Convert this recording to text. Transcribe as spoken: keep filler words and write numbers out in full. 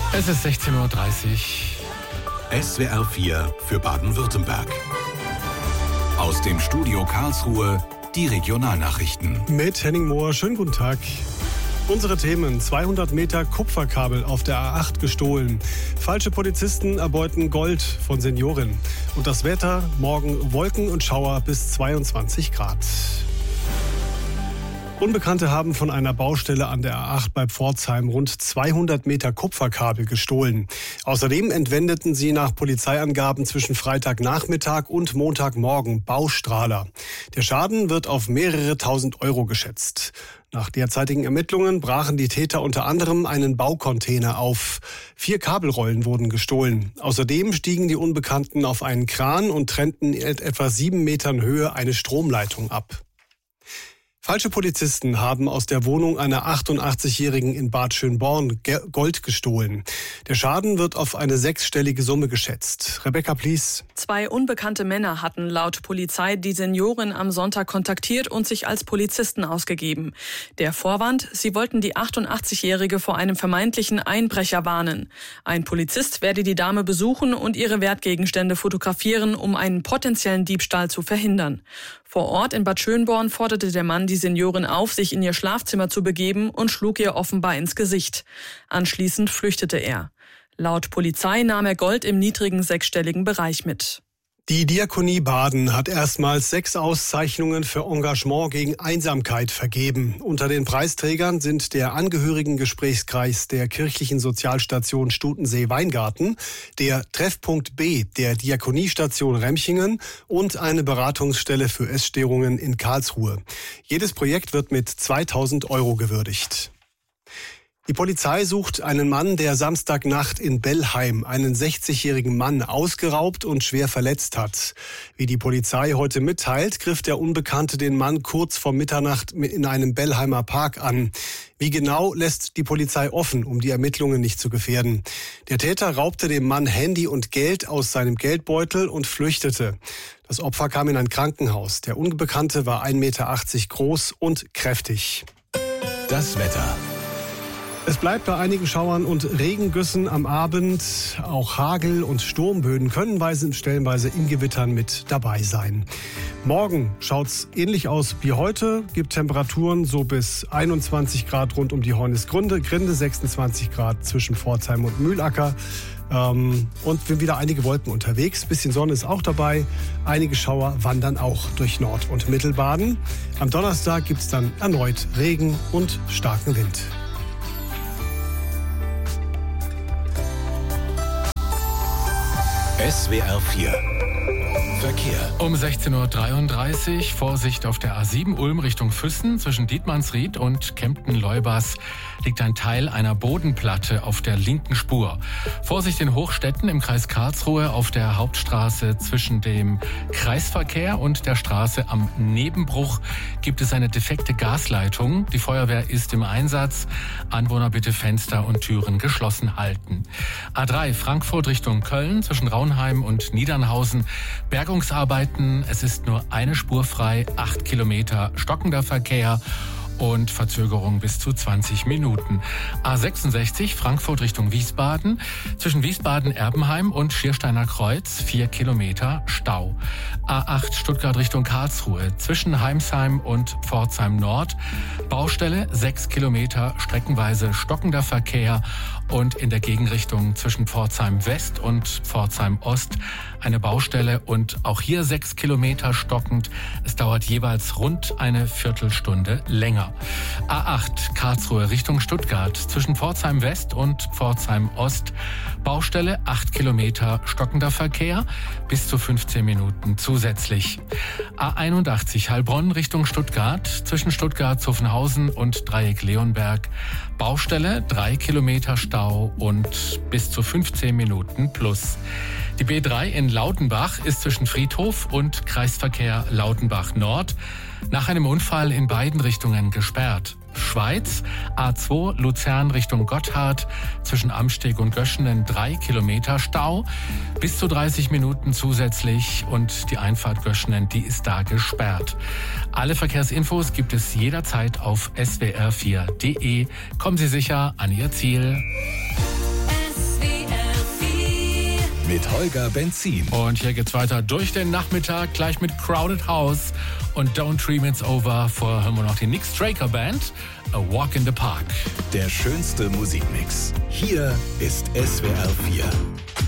Es ist sechzehn Uhr dreißig. S W R vier für Baden-Württemberg. Aus dem Studio Karlsruhe die Regionalnachrichten. Mit Henning Mohr, schönen guten Tag. Unsere Themen: zweihundert Meter Kupferkabel auf der A acht gestohlen. Falsche Polizisten erbeuten Gold von Senioren. Und das Wetter: morgen Wolken und Schauer bis zweiundzwanzig Grad. Unbekannte haben von einer Baustelle an der A acht bei Pforzheim rund zweihundert Meter Kupferkabel gestohlen. Außerdem entwendeten sie nach Polizeiangaben zwischen Freitagnachmittag und Montagmorgen Baustrahler. Der Schaden wird auf mehrere tausend Euro geschätzt. Nach derzeitigen Ermittlungen brachen die Täter unter anderem einen Baucontainer auf. Vier Kabelrollen wurden gestohlen. Außerdem stiegen die Unbekannten auf einen Kran und trennten in etwa sieben Metern Höhe eine Stromleitung ab. Falsche Polizisten haben aus der Wohnung einer achtundachtzigjährigen in Bad Schönborn Gold gestohlen. Der Schaden wird auf eine sechsstellige Summe geschätzt. Rebecca Plies. Zwei unbekannte Männer hatten laut Polizei die Seniorin am Sonntag kontaktiert und sich als Polizisten ausgegeben. Der Vorwand: sie wollten die achtundachtzigjährige vor einem vermeintlichen Einbrecher warnen. Ein Polizist werde die Dame besuchen und ihre Wertgegenstände fotografieren, um einen potenziellen Diebstahl zu verhindern. Vor Ort in Bad Schönborn forderte der Mann die Seniorin auf, sich in ihr Schlafzimmer zu begeben, und schlug ihr offenbar ins Gesicht. Anschließend flüchtete er. Laut Polizei nahm er Gold im niedrigen sechsstelligen Bereich mit. Die Diakonie Baden hat erstmals sechs Auszeichnungen für Engagement gegen Einsamkeit vergeben. Unter den Preisträgern sind der Angehörigengesprächskreis der kirchlichen Sozialstation Stutensee-Weingarten, der Treffpunkt B der Diakoniestation Remchingen und eine Beratungsstelle für Essstörungen in Karlsruhe. Jedes Projekt wird mit zweitausend Euro gewürdigt. Die Polizei sucht einen Mann, der Samstagnacht in Bellheim einen sechzigjährigen Mann ausgeraubt und schwer verletzt hat. Wie die Polizei heute mitteilt, griff der Unbekannte den Mann kurz vor Mitternacht in einem Bellheimer Park an. Wie genau, lässt die Polizei offen, um die Ermittlungen nicht zu gefährden. Der Täter raubte dem Mann Handy und Geld aus seinem Geldbeutel und flüchtete. Das Opfer kam in ein Krankenhaus. Der Unbekannte war ein Meter achtzig groß und kräftig. Das Wetter. Es bleibt bei einigen Schauern und Regengüssen am Abend. Auch Hagel und Sturmböen können stellenweise in Gewittern mit dabei sein. Morgen schaut's ähnlich aus wie heute. Gibt Temperaturen so bis einundzwanzig Grad rund um die Hornisgrinde, Grinde sechsundzwanzig Grad zwischen Pforzheim und Mühlacker. Ähm, und sind wieder einige Wolken unterwegs. Bisschen Sonne ist auch dabei. Einige Schauer wandern auch durch Nord- und Mittelbaden. Am Donnerstag gibt's dann erneut Regen und starken Wind. S W R vier Verkehr. Um sechzehn Uhr dreiunddreißig, Vorsicht auf der A sieben Ulm Richtung Füssen. Zwischen Dietmannsried und Kempten-Leubers liegt ein Teil einer Bodenplatte auf der linken Spur. Vorsicht in Hochstetten im Kreis Karlsruhe auf der Hauptstraße zwischen dem Kreisverkehr und der Straße am Nebenbruch gibt es eine defekte Gasleitung. Die Feuerwehr ist im Einsatz. Anwohner bitte Fenster und Türen geschlossen halten. A drei Frankfurt Richtung Köln zwischen Raunheim und Niedernhausen. Bergungsarbeiten, es ist nur eine Spur frei, acht Kilometer stockender Verkehr und Verzögerung bis zu zwanzig Minuten. A sechsundsechzig Frankfurt Richtung Wiesbaden, zwischen Wiesbaden-Erbenheim und Schiersteiner Kreuz, vier Kilometer Stau. A acht Stuttgart Richtung Karlsruhe, zwischen Heimsheim und Pforzheim Nord, Baustelle, sechs Kilometer streckenweise stockender Verkehr und in der Gegenrichtung zwischen Pforzheim West und Pforzheim Ost eine Baustelle und auch hier sechs Kilometer stockend. Es dauert jeweils rund eine Viertelstunde länger. A acht Karlsruhe Richtung Stuttgart zwischen Pforzheim West und Pforzheim Ost. Baustelle, acht Kilometer stockender Verkehr, bis zu fünfzehn Minuten zusätzlich. A einundachtzig Heilbronn Richtung Stuttgart zwischen Stuttgart, Zuffenhausen und Dreieck Leonberg. Baustelle, drei Kilometer Stau und bis zu fünfzehn Minuten plus. Die B drei in Lautenbach ist zwischen Friedhof und Kreisverkehr Lautenbach Nord nach einem Unfall in beiden Richtungen gesperrt. Schweiz, A zwei Luzern Richtung Gotthard, zwischen Amsteg und Göschenen drei Kilometer Stau, bis zu dreißig Minuten zusätzlich und die Einfahrt Göschenen, die ist da gesperrt. Alle Verkehrsinfos gibt es jederzeit auf S W R vier Punkt de. Kommen Sie sicher an Ihr Ziel. S mit Holger Benzin. Und hier geht's weiter durch den Nachmittag, gleich mit Crowded House und Don't Dream It's Over. Vorher hören wir noch die Nick Straker Band, A Walk in the Park. Der schönste Musikmix. Hier ist S W R vier.